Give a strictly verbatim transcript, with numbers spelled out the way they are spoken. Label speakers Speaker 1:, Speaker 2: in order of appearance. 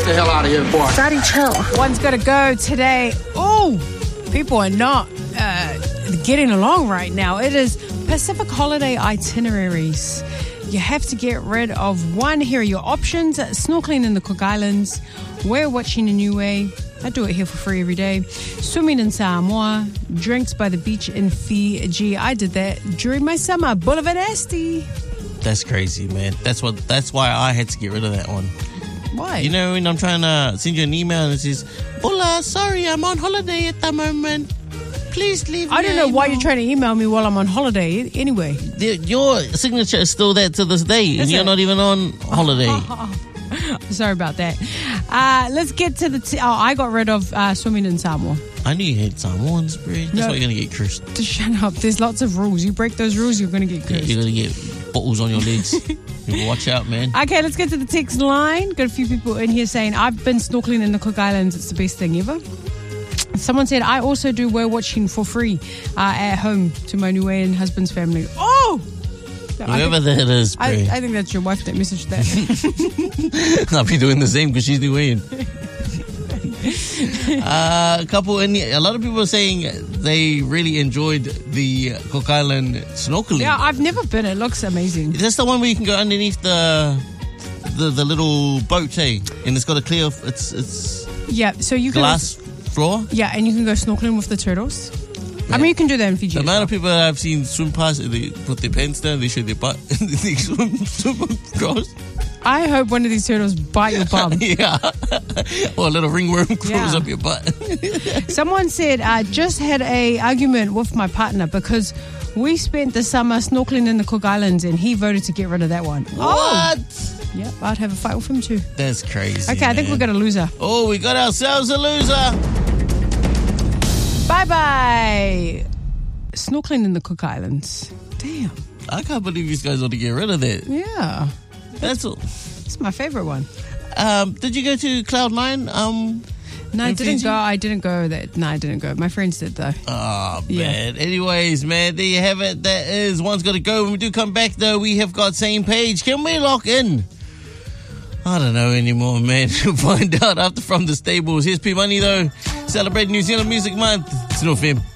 Speaker 1: the hell out of here, boy.
Speaker 2: Daddy, chill.
Speaker 3: One's got to go today. Oh, people are not uh, getting along right now. It is Pacific holiday itineraries. You have to get rid of one. Here are your options. Snorkeling in the Cook Islands. Whale watching in Niue. I do it here for free every day. Swimming in Samoa. Drinks by the beach in Fiji. I did that during my summer. Boulevard Esti.
Speaker 4: That's crazy, man. That's what. That's why I had to get rid of that one.
Speaker 3: Why?
Speaker 4: You know, when I'm trying to send you an email and it says, Bola, sorry, I'm on holiday at the moment. Please leave me
Speaker 3: I don't know
Speaker 4: email.
Speaker 3: why you're trying to email me while I'm on holiday anyway.
Speaker 4: The, your signature is still there to this day,
Speaker 3: Is
Speaker 4: and you're
Speaker 3: it?
Speaker 4: not even on holiday.
Speaker 3: Sorry about that. Uh, let's get to the... T- oh, I got rid of uh, swimming in Samoa.
Speaker 4: I knew you had Samoans, bro. That's
Speaker 3: No.
Speaker 4: why you're going to get cursed.
Speaker 3: Just shut up. There's lots of rules. You break those rules, you're going to get
Speaker 4: Yeah,
Speaker 3: cursed.
Speaker 4: you're going to get bottles on your legs. You watch out, man.
Speaker 3: Okay, let's get to the text line. Got a few people in here saying, I've been snorkeling in the Cook Islands. It's the best thing ever. Someone said, I also do whale watching for free uh, at home to my Niuean husband's family. Oh! No, I
Speaker 4: Whoever
Speaker 3: think,
Speaker 4: that is, bro.
Speaker 3: I, I think that's your wife that messaged that.
Speaker 4: I'll be doing the same because she's Niuean. uh, a couple, in, a lot of people are saying they really enjoyed the Cook Island snorkeling.
Speaker 3: Yeah, I've never been. It looks amazing.
Speaker 4: That's the one where you can go underneath the the, the little boat, hey, and it's got a clear, it's it's
Speaker 3: Yeah, so you can...
Speaker 4: glass floor.
Speaker 3: Yeah, and you can go snorkeling with the turtles. I mean, you can do that in Fiji.
Speaker 4: The
Speaker 3: as
Speaker 4: amount
Speaker 3: well.
Speaker 4: of people that I've seen swim past, they put their pants down, they show their butt, and they swim, swim across.
Speaker 3: I hope one of these turtles bite your bum.
Speaker 4: Yeah. Or a little ringworm crawls
Speaker 3: Yeah.
Speaker 4: up your butt.
Speaker 3: Someone said, I just had a argument with my partner because we spent the summer snorkeling in the Cook Islands and he voted to get rid of that one.
Speaker 4: What?
Speaker 3: Oh, yep, I'd have a fight with him too.
Speaker 4: That's crazy.
Speaker 3: Okay, I think
Speaker 4: man.
Speaker 3: we got a loser.
Speaker 4: Oh, we got ourselves a loser.
Speaker 3: Bye-bye. Snorkeling in the Cook Islands. Damn.
Speaker 4: I can't believe these guys want to get rid of that.
Speaker 3: Yeah.
Speaker 4: That's all.
Speaker 3: It's my favorite one.
Speaker 4: Um, did you go to Cloud Nine? Um,
Speaker 3: No, I
Speaker 4: in
Speaker 3: didn't
Speaker 4: Fiji?
Speaker 3: go. I didn't go. That. No, I didn't go. My friends did though.
Speaker 4: Oh,
Speaker 3: Yeah.
Speaker 4: man. Anyways, man, there you have it. That is One's Got to Go. When we do come back, though, we have got Same Page. Can we lock in? I don't know anymore, man. We'll find out after From the Stables. Here's P Money, though. Celebrating New Zealand Music Month. It's no F M.